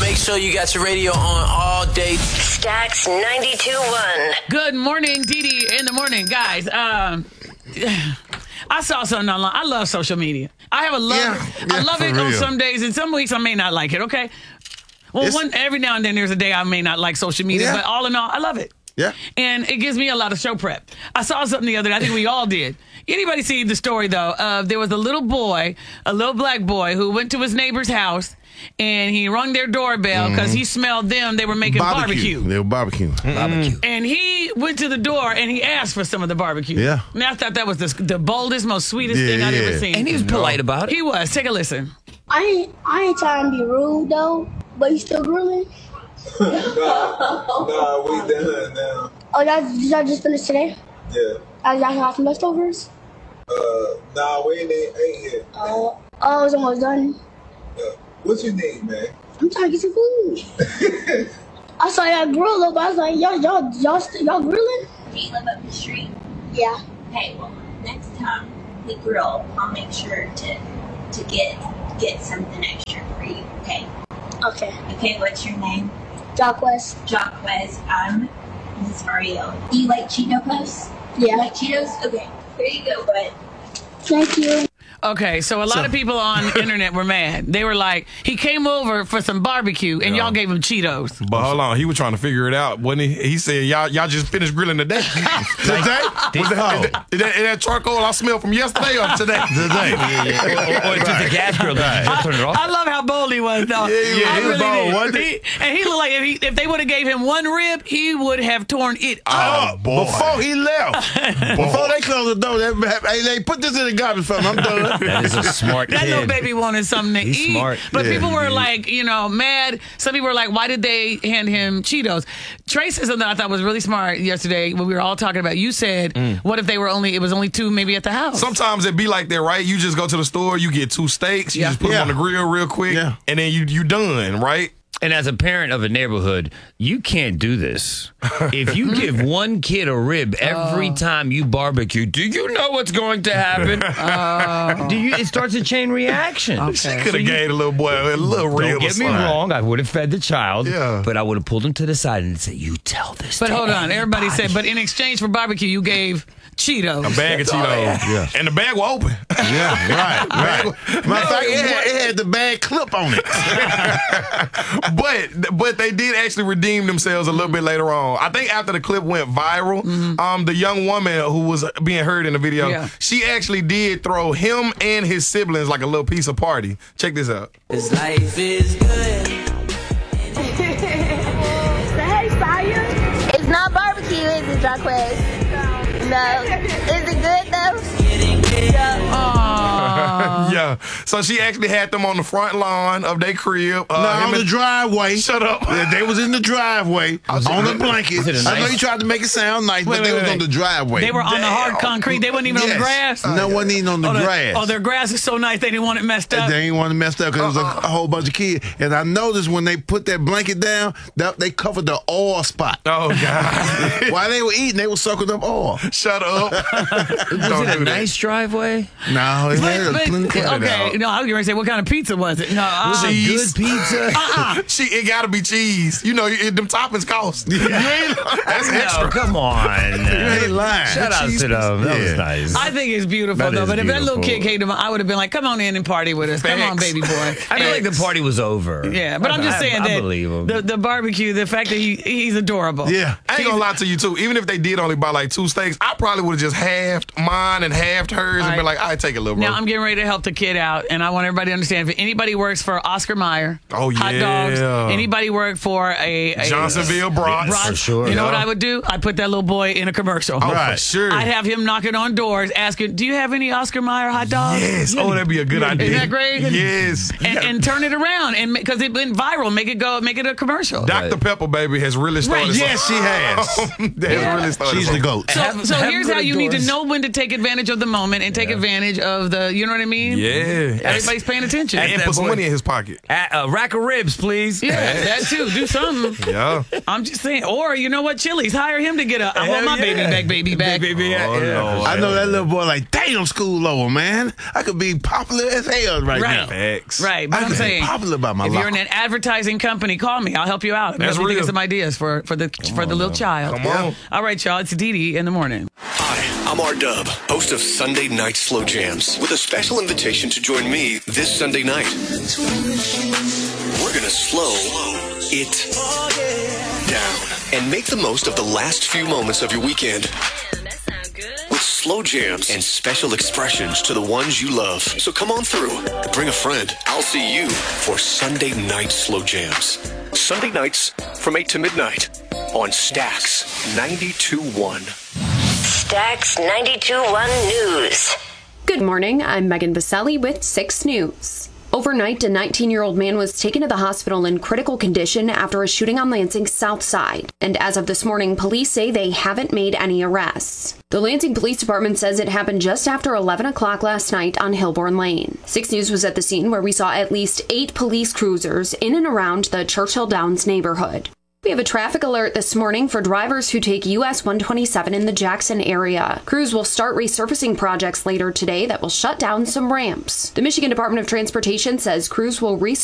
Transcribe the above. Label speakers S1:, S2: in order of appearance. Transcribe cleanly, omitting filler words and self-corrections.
S1: Make sure you got your radio on all day.
S2: Stacks 92.1.
S3: Good morning, Dee Dee in the morning. Guys, I saw something online. I love social media. I have a love. I love it on some days, and some weeks I may not like it, okay? Well, every now and then there's a day I may not like social media, but all in all, I love it.
S4: Yeah.
S3: And it gives me a lot of show prep. I saw something the other day. I think we all did. Anybody see the story, though? There was a little boy, a little black boy, who went to his neighbor's house, and he rung their doorbell because he smelled them. They were making barbecue.
S4: They were barbecuing.
S3: And he went to the door, and he asked for some of the barbecue.
S4: Yeah.
S3: And I thought that was the boldest, most sweetest thing I'd ever seen.
S5: And he was polite about it.
S3: He was. Take a listen.
S6: I ain't trying to be rude, though, but you still grilling?
S7: Nah, we done now.
S6: Oh, y'all just finished today?
S7: Yeah.
S6: Y'all got some leftovers?
S7: Nah, we ain't ate yet.
S6: Oh, it's almost done.
S7: What you need, man?
S6: I'm trying to get some food. I saw y'all grill up. I was like, y'all grilling?
S8: Do you live up the street?
S6: Yeah.
S8: Okay, well, next time we grill, I'll make sure to get something extra for you, okay?
S6: Okay.
S8: Okay, what's your name?
S6: Jacquez.
S8: Jacquez. I'm Mrs. Ariel. Do you like Cheeto Puffs?
S6: Yeah.
S8: You like Cheetos? Okay, here you go, bud.
S6: Thank you.
S3: Okay, so a lot of people on the internet were mad. They were like, he came over for some barbecue, and y'all gave him Cheetos.
S9: But hold on, he was trying to figure it out, wasn't he? He said, y'all just finished grilling today. Today? Is that charcoal I smelled from yesterday or today? Today.
S5: Or it's just a gas grill that you just turn it off.
S3: I love how bold he was, though.
S4: Yeah, he was bold, wasn't he?
S3: And he looked like if they would have gave him one rib, he would have torn it up.
S4: Boy. Before he left. Before they closed the door, they put this in the garbage for him. I'm done.
S5: That is a smart kid.
S3: That little baby wanted something to
S5: He's
S3: eat.
S5: smart.
S3: But people were like, mad. Some people were like, why did they hand him Cheetos? Trey said something I thought was really smart yesterday when we were all talking about. You said, what if it was only two maybe at the house?
S9: Sometimes it be like that, right? You just go to the store, you get 2 steaks, you just put them on the grill real quick, and then you done, right?
S5: And as a parent of a neighborhood, you can't do this. If you give one kid a rib every time you barbecue, do you know what's going to happen? It starts a chain reaction.
S3: Okay.
S9: She could have gave the little boy a little rib.
S5: Don't get me wrong, I would have fed the child,
S9: Yeah.
S5: but I would have pulled him to the side and said, you tell this
S3: But
S5: to
S3: hold on,
S5: anybody.
S3: everybody said, but in exchange for barbecue, you gave Cheetos.
S9: A bag of Cheetos.
S4: Yeah.
S9: And the bag was open.
S4: Yeah, right. Matter of fact, it had the bag clip on it.
S9: But they did actually redeem themselves a little bit later on. I think after the clip went viral, the young woman who was being heard in the video, she actually did throw him and his siblings like a little piece of party. Check this out.
S1: This life is good.
S6: Hey, Sire.
S10: It's not barbecue, is it, Jacquez? No. Is it good, though?
S1: Getting it up.
S9: Yeah. So she actually had them on the front lawn of their crib.
S4: On the driveway.
S9: Shut up.
S4: They was in the driveway on the blanket. I know you tried to make it sound nice, but they was on the driveway.
S3: They were on the hard concrete. They weren't even on the grass.
S4: No, wasn't even on the grass.
S3: Their grass is so nice they didn't want it messed up.
S4: They didn't want it messed up because it was a whole bunch of kids. And I noticed when they put that blanket down, they covered the oil spot.
S9: Oh, God.
S4: While they were eating, they were soaking up oil.
S9: Shut up.
S5: Was it a nice driveway?
S4: No, it had plenty of
S3: Okay, no, I was going to say, what kind of pizza was it? No,
S5: Was it good pizza?
S9: It got to be cheese. You know, them toppings cost. That's extra.
S5: No, come on.
S4: You ain't lying.
S5: Shout out to them. That was nice.
S3: I think it's beautiful, though. But if that little kid came to I would have been like, come on in and party with us. Come on, baby boy.
S5: I feel like the party was over.
S3: Yeah, but I'm just saying
S5: I
S3: that
S5: believe him.
S3: the barbecue, the fact that he's adorable.
S4: Yeah.
S9: I ain't gonna lie to you, too. Even if they did only buy like 2 steaks, I probably would have just halved mine and halved hers and been like, I take a little bro.
S3: Now I'm getting ready to help the kid out, and I want everybody to understand, if anybody works for Oscar Mayer,
S9: Oh,
S3: hot
S9: yeah.
S3: dogs, anybody work for a
S9: Johnsonville Brats.
S5: For sure.
S3: You know what I would do? I'd put that little boy in a commercial.
S9: Oh,
S4: Right.
S9: for sure.
S3: I'd have him knocking on doors, asking, do you have any Oscar Mayer hot dogs?
S9: Yes. Oh, that'd be a good idea.
S3: Isn't that great?
S9: Yes.
S3: And turn it around, and because it went viral, make it a commercial.
S9: Dr. Pepper, baby, has really started.
S4: Yes, she has.
S9: Really started.
S4: She's the GOAT.
S3: So here's how you need to know when to take advantage of the moment and take advantage of the You know what I mean?
S9: Yeah.
S3: Everybody's paying attention.
S9: And put some money in his pocket.
S5: A rack of ribs, please.
S3: Yeah, that too. Do something.
S9: Yeah.
S3: I'm just saying. Or, you know what? Chili's. Hire him to get I want my baby back.
S4: I know that little boy like, damn, school over, man. I could be popular as hell right now.
S9: Facts.
S3: Right. But
S4: I
S3: I'm
S4: could be
S3: saying,
S4: popular about my
S3: if
S4: life.
S3: you're in an advertising company, call me. I'll help you out.
S9: That's
S3: Maybe
S9: real.
S3: get some ideas for the little child.
S9: Come on.
S3: All right, y'all. It's Dee Dee in the morning.
S11: Hi, I'm R-Dub, host of Sunday Night Slow Jams, with a special invitation to join me this Sunday night. We're gonna slow it down and make the most of the last few moments of your weekend. With slow jams and special expressions to the ones you love. So come on through. Bring a friend. I'll see you for Sunday Night Slow Jams. Sunday nights from 8 to midnight on Stax 92.1.
S2: Stax 92.1 News.
S12: Good morning. I'm Megan Vaselli with 6 News. Overnight, a 19-year-old man was taken to the hospital in critical condition after a shooting on Lansing's South Side. And as of this morning, police say they haven't made any arrests. The Lansing Police Department says it happened just after 11 o'clock last night on Hilborn Lane. 6 News was at the scene where we saw at least 8 police cruisers in and around the Churchill Downs neighborhood. We have a traffic alert this morning for drivers who take US 127 in the Jackson area. Crews will start resurfacing projects later today that will shut down some ramps. The Michigan Department of Transportation says crews will